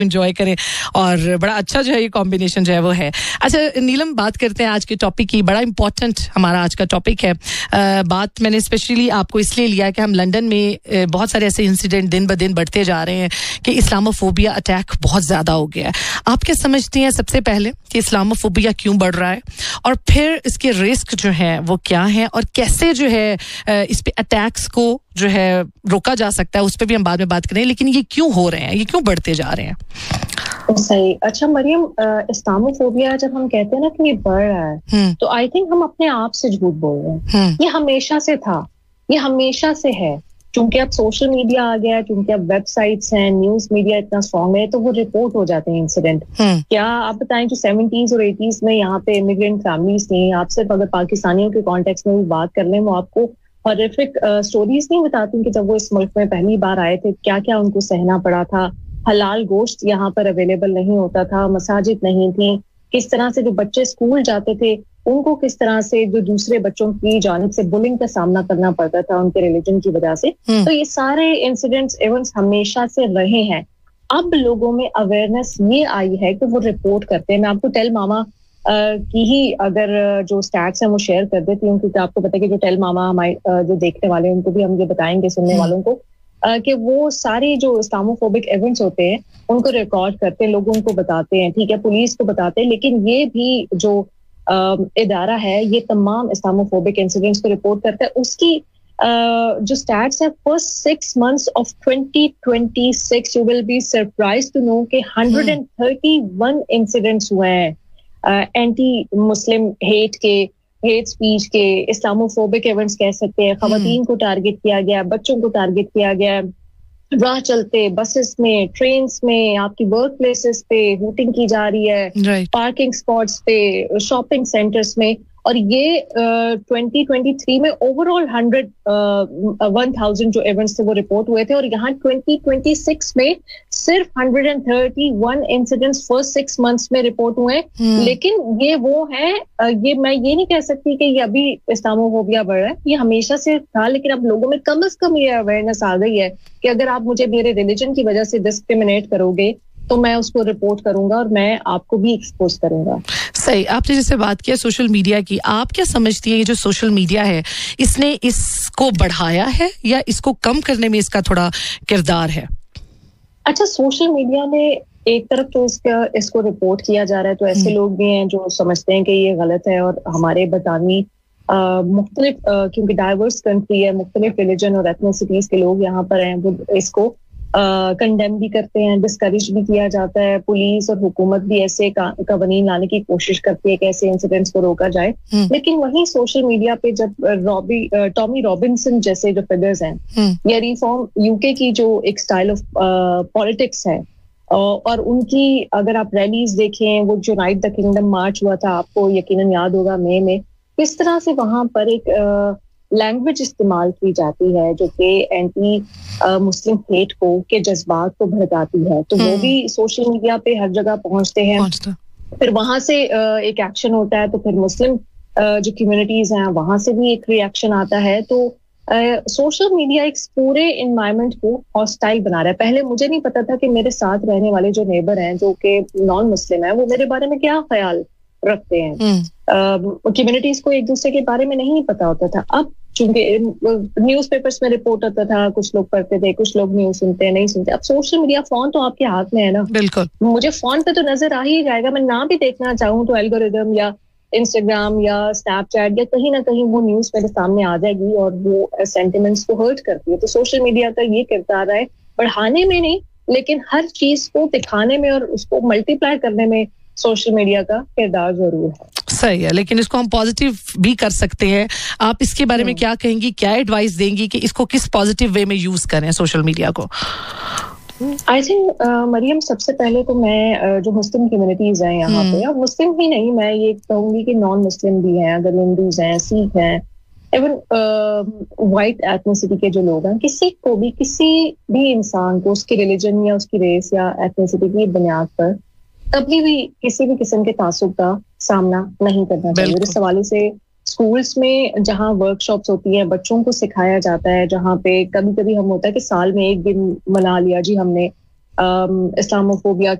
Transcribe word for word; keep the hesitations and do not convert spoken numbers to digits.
Enjoy करें और बड़ा अच्छा जो है ये कॉम्बिनेशन जो है वो है। अच्छा नीलम, बात करते हैं आज के टॉपिक की। बड़ा इंपॉर्टेंट हमारा आज का टॉपिक है। आ, बात मैंने स्पेशली आपको इसलिए लिया कि हम लंदन में आ, बहुत सारे ऐसे इंसिडेंट दिन ब दिन बढ़ते जा रहे हैं कि इस्लामोफोबिया अटैक बहुत ज़्यादा हो गया है। आप क्या समझती हैं सबसे पहले कि इस्लामोफोबिया क्यों बढ़ रहा है, और फिर इसके रिस्क जो है वो क्या है, और कैसे जो है इस पे अटैक्स को जो है रोका जा सकता है, उस पर भी हम बाद में बात करें। लेकिन ये क्यों हो रहे हैं, ये क्यों बढ़ते जा रहे हैं? सही। अच्छा मरियम, इस्लामोफोबिया जब हम कहते हैं ना कि ये बढ़ रहा है, तो आई थिंक हम अपने आप से झूठ बोल रहे हैं। ये हमेशा से था, ये हमेशा से है। क्योंकि अब सोशल मीडिया आ गया है, क्योंकि अब वेबसाइट्स हैं, न्यूज मीडिया इतना स्ट्रांग है, तो वो रिपोर्ट हो जाते हैं इंसिडेंट। क्या आप बताएं कि सेवेंटीज और एटीज में यहाँ पे इमिग्रेंट फैमिलीज थी, आप सिर्फ अगर पाकिस्तानियों के कॉन्टेक्स्ट में भी बात कर लें, वो आपको हॉरिफिक स्टोरीज नहीं बताती कि जब वो इस मुल्क में पहली बार आए थे क्या क्या उनको सहना पड़ा था। हलाल गोश्त यहाँ पर अवेलेबल नहीं होता था, मसाजिद नहीं थी, किस तरह से जो बच्चे स्कूल जाते थे उनको किस तरह से जो दूसरे बच्चों की जानिब से बुलिंग का सामना करना पड़ता था उनके रिलीजन की वजह से। तो ये सारे इंसिडेंट्स इवेंट्स हमेशा से रहे हैं। अब लोगों में अवेयरनेस ये आई है कि वो रिपोर्ट करते हैं। मैं आपको टेल मामा की ही अगर जो स्टैट्स हैं वो शेयर कर देती हूँ, क्योंकि आपको पता है कि जो टेल मामा हमारे जो देखने वाले हैं उनको भी हम ये बताएंगे, सुनने वालों को, कि वो सारे जो इस्लामोफोबिक इवेंट्स होते हैं उनको रिकॉर्ड करते हैं, लोगों को बताते हैं, ठीक है, पुलिस को बताते हैं। लेकिन ये भी जो इदारा है ये तमाम इस्लामोफोबिक इंसिडेंट्स को रिपोर्ट करता है। उसकी uh, जो स्टैट्स है first six months of twenty twenty six, you will be surprised to know कि one hundred thirty one incidents हुए हैं एंटी मुस्लिम हेट के, हेट स्पीच के, इस्लामोफोबिक इवेंट्स कह सकते हैं। खवातीन को टारगेट किया गया, बच्चों को टारगेट किया गया, राह चलते, बसेस में, ट्रेन्स में, आपकी वर्क प्लेसेस पे हूटिंग की जा रही है, right. पार्किंग स्पॉट्स पे, शॉपिंग सेंटर्स में। और ये ट्वेंटी ट्वेंटी थ्री में ओवरऑल हंड्रेड वन थाउजेंड जो इवेंट्स थे वो रिपोर्ट हुए थे, और यहाँ ट्वेंटी ट्वेंटी सिक्स में सिर्फ hundred thirty one incidents first six months में रिपोर्ट हुए। hmm. लेकिन ये वो है, ये मैं ये नहीं कह सकती कि ये अभी इस्लामोफोबिया बढ़ रहा है, ये हमेशा से था। लेकिन अब लोगों में कम से कम ये अवेयरनेस आ गई है कि अगर आप मुझे मेरे रिलीजन की वजह से डिस्क्रिमिनेट करोगे तो मैं उसको रिपोर्ट करूंगा और मैं आपको भी एक्सपोज करूंगा। सही। आपने जैसे बात किया सोशल मीडिया की, आप क्या समझती हैं ये जो सोशल मीडिया है इसने इसको बढ़ाया है या इसको कम करने में इसका थोड़ा किरदार है? अच्छा, सोशल मीडिया ने एक तरफ तो इसका इसको रिपोर्ट किया जा रहा है, तो ऐसे लोग भी हैं जो समझते हैं कि ये गलत है, और हमारे बरतानवी मुख्तलिफ, क्योंकि डाइवर्स कंट्री है, मुख्तलिफ रिलीजन और एथनिसिटीज के लोग यहाँ पर हैं, वो इसको कंडेम uh, भी करते हैं, डिस्करेज भी किया जाता है। पुलिस और हुकूमत भी ऐसे कवानीन लाने की कोशिश करती है कि ऐसे इंसिडेंट्स को रोका जाए। hmm. लेकिन वहीं सोशल मीडिया पे जब रॉबी टॉमी रॉबिन्सन जैसे जो फिगर्स हैं, hmm. या रिफॉर्म यूके की जो एक स्टाइल ऑफ पॉलिटिक्स है, uh, और उनकी अगर आप रैलीज देखें, वो जो नाइट द किंगडम मार्च हुआ था, आपको यकीनन याद होगा मई में, किस तरह से वहां पर एक uh, लैंग्वेज इस्तेमाल की जाती है जो कि एंटी मुस्लिम हेट को, के जज्बात को भड़काती है। तो वो भी सोशल मीडिया पे हर जगह पहुंचते हैं, फिर वहां से एक एक्शन होता है, तो फिर मुस्लिम जो कम्युनिटीज हैं वहां से भी एक रिएक्शन आता है। तो सोशल मीडिया एक पूरे एनवायरनमेंट को हॉस्टाइल बना रहा है। पहले मुझे नहीं पता था कि मेरे साथ रहने वाले जो नेबर हैं जो कि नॉन मुस्लिम है, वो मेरे बारे में क्या ख्याल रखते हैं। कम्युनिटीज uh, को एक दूसरे के बारे में नहीं पता होता था। अब चूंकि न्यूज़पेपर्स में रिपोर्ट होता था, कुछ लोग पढ़ते थे, कुछ लोग न्यूज़ सुनते हैं, नहीं सुनते। अब सोशल मीडिया, फोन तो आपके हाथ में है ना, बिल्कुल, मुझे फोन पे तो नजर आ ही जाएगा। मैं ना भी देखना चाहूँ तो एल्गोरिदम या इंस्टाग्राम या स्नैपचैट या कहीं ना कहीं वो न्यूज मेरे सामने आ जाएगी और वो सेंटिमेंट्स को हर्ट करती है। तो सोशल मीडिया का ये किरदार है, बढ़ाने में नहीं लेकिन हर चीज को दिखाने में और उसको मल्टीप्लाई करने में सोशल मीडिया का किरदार जरूर है। सही है, लेकिन इसको हम पॉजिटिव भी कर सकते हैं। आप इसके बारे में क्या कहेंगी, क्या एडवाइस देंगी कि इसको किस पॉजिटिव वे में यूज करें सोशल मीडिया को? आई थिंक मरियम, सबसे पहले तो मैं uh, जो मुस्लिम कम्युनिटीज हैं यहाँ पे, अब मुस्लिम ही नहीं, मैं ये कहूंगी कि नॉन मुस्लिम भी हैं, अगर हिंदूज हैं, सिख हैं, इवन वाइट एथनिसिटी के जो लोग हैं, किसी को भी, किसी भी इंसान को उसकी रिलीजन या उसकी रेस या एथनिसिटी की बुनियाद पर कभी भी किसी भी किस्म के तासुब का सामना नहीं करना चाहिए। इस हवाले से स्कूल्स में जहाँ वर्कशॉप्स होती हैं, बच्चों को सिखाया जाता है, जहाँ पे कभी कभी हम होता है कि साल में एक दिन मना लिया जी हमने इस्लामोफोबिया